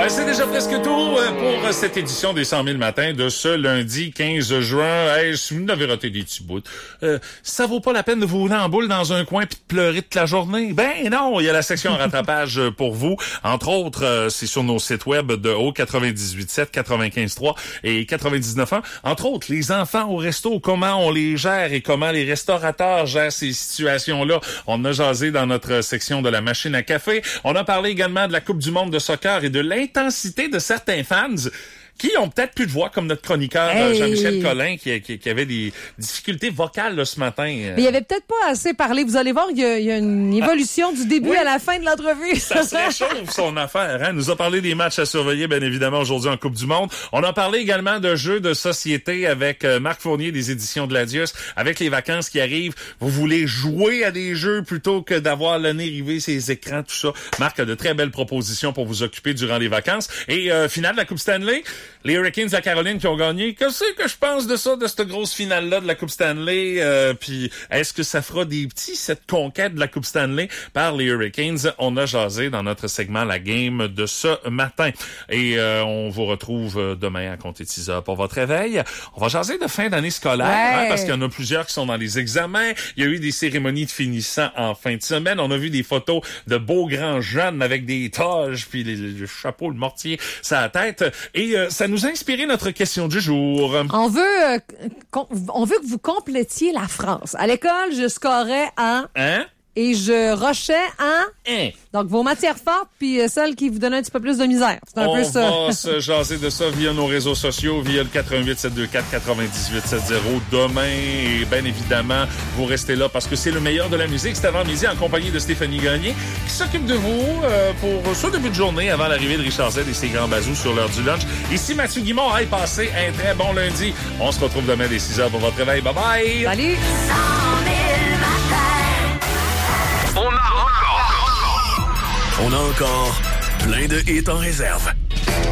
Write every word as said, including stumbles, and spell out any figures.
Ouais, c'est déjà presque tout pour cette édition des cent mille matins de ce lundi quinze juin. Hey, si vous n'avez raté des petits bouts, euh, ça vaut pas la peine de vous rouler en boule dans un coin puis de pleurer toute la journée. Ben non, il y a la section rattrapage pour vous. Entre autres, euh, c'est sur nos sites web de Haut quatre-vingt-dix-huit sept, quatre-vingt-quinze trois et quatre-vingt-dix-neuf ans. Entre autres, les enfants au resto, comment on les gère et comment les restaurateurs gèrent ces situations-là. On a jasé dans notre section de la machine à café. On a parlé également de la Coupe du monde de soccer et de l'intensité de certains fans qui ont peut-être plus de voix, comme notre chroniqueur hey. Jean-Michel Collin, qui, qui, qui avait des difficultés vocales là, ce matin. Mais il avait peut-être pas assez parlé. Vous allez voir, il y a, il y a une évolution ah. du début oui. à la fin de l'entrevue. Ça se réchauffe son affaire. Hein? Il nous a parlé des matchs à surveiller, bien évidemment, aujourd'hui en Coupe du monde. On a parlé également de jeux de société avec euh, Marc Fournier des éditions de l'Adius. Avec les vacances qui arrivent, vous voulez jouer à des jeux plutôt que d'avoir le nez rivé, ses écrans, tout ça. Marc a de très belles propositions pour vous occuper durant les vacances. Et euh, finale de la Coupe Stanley, les Hurricanes de la Caroline qui ont gagné. Qu'est-ce que je pense de ça, de cette grosse finale-là de la Coupe Stanley? Euh, puis est-ce que ça fera des petits, cette conquête de la Coupe Stanley par les Hurricanes? On a jasé dans notre segment La Game de ce matin. Et euh, on vous retrouve demain à compter de six heures pour votre réveil. On va jaser de fin d'année scolaire, ouais. hein, parce qu'il y en a plusieurs qui sont dans les examens. Il y a eu des cérémonies de finissant en fin de semaine. On a vu des photos de beaux grands jeunes avec des toges, puis les, le chapeau, le mortier, ça la tête. Et euh, ça nous inspire notre question du jour. On veut, euh, on veut que vous complétiez la France. À l'école, je scorais en... Hein? Et je rushais en... Hein? Donc, vos matières fortes, puis euh, celles qui vous donnent un petit peu plus de misère. C'est un on peu ça. On va se jaser de ça via nos réseaux sociaux, via le quatre un huit sept deux quatre neuf huit huit sept zéro demain. Et bien évidemment, vous restez là parce que c'est le meilleur de la musique. C'est avant midi en compagnie de Stéphanie Gagné qui s'occupe de vous euh, pour ce début de journée avant l'arrivée de Richard Z et ses grands bazous sur l'heure du lunch. Ici Mathieu Guimond. Allez, passez un très bon lundi. On se retrouve demain dès six heures pour votre réveil. Bye bye! Salut! On a encore, on a encore plein de hits en réserve.